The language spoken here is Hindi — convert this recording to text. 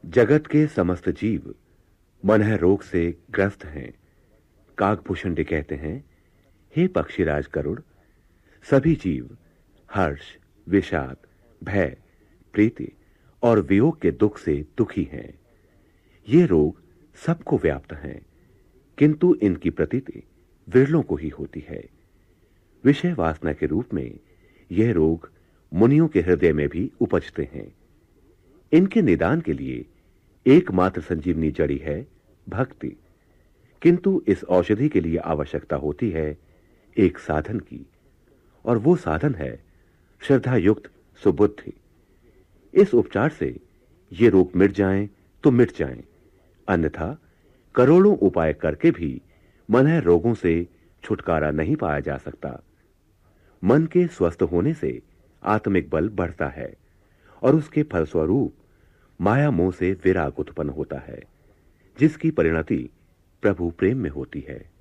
जगत के समस्त जीव मनह रोग से ग्रस्त हैं। काकभूषण कहते हैं, हे पक्षीराज गरुड़, सभी जीव हर्ष, विषाद, भय, प्रीति और वियोग के दुख से दुखी हैं। ये रोग सबको व्याप्त हैं, किंतु इनकी प्रतीति विरलों को ही होती है। विषय वासना के रूप में यह रोग मुनियों के हृदय में भी उपजते हैं। इनके निदान के लिए एकमात्र संजीवनी जड़ी है भक्ति, किंतु इस औषधि के लिए आवश्यकता होती है एक साधन की, और वो साधन है श्रद्धा युक्त सुबुद्धि। इस उपचार से ये रोग मिट जाएं तो मिट जाएं, अन्यथा करोड़ों उपाय करके भी मनह रोगों से छुटकारा नहीं पाया जा सकता। मन के स्वस्थ होने से आत्मिक बल बढ़ता है और उसके फलस्वरूप माया मोह से विराग उत्पन्न होता है, जिसकी परिणति प्रभु प्रेम में होती है।